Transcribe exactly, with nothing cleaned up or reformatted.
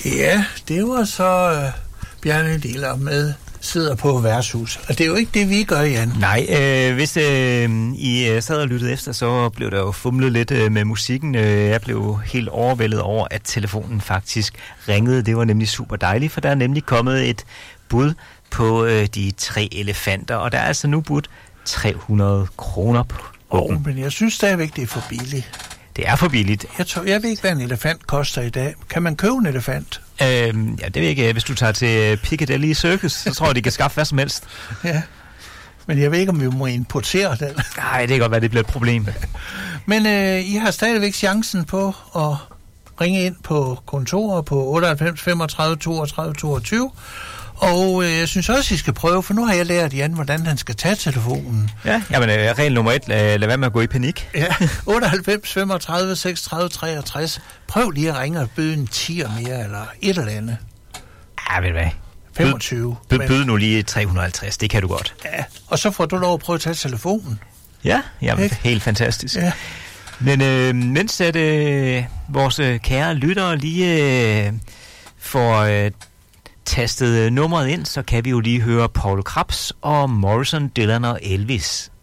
Ja, det var så øh, Bjarne Diller med sidder på værtshus. Og det er jo ikke det, vi gør, Jan. Nej, øh, hvis øh, I sad og lyttede efter, så blev der jo fumlet lidt øh, med musikken. Øh, jeg blev helt overvældet over, at telefonen faktisk ringede. Det var nemlig super dejligt, for der er nemlig kommet et bud på øh, de tre elefanter, og der er altså nu budt tre hundrede kroner på. Oh, men jeg synes stadigvæk, det er for billigt. Det er for billigt. Jeg, tror, jeg ved ikke, hvad en elefant koster i dag. Kan man købe en elefant? Øhm, ja, det ved jeg ikke. Hvis du tager til Piccadilly Circus, så tror jeg, de kan skaffe hvad som helst. Ja, men jeg ved ikke, om vi må importere den. Nej, det kan godt være, det bliver et problem. Men øh, I har stadigvæk chancen på at ringe ind på kontoret på otteoghalvfems femogtredive toogtredive toogtyve. Og øh, jeg synes også, I skal prøve, for nu har jeg lært Jan, hvordan han skal tage telefonen. Ja, jamen øh, regel nummer et, lad, lad være med at gå i panik. Ja, otteoghalvfems femogtredive seksogtredive treogtres. Prøv lige at ringe og byde en tier mere, eller et eller andet. Ja, ved du hvad? femogtyve. Byd, byd, byd nu lige tre hundrede og halvtreds, det kan du godt. Ja, og så får du lov at prøve at tage telefonen. Ja, jamen, helt fantastisk. Ja. Men øh, mens at øh, vores øh, kære lyttere lige øh, får øh, tastet øh, nummeret ind, så kan vi jo lige høre Paul Krebs og Morrison, Dylan og Elvis.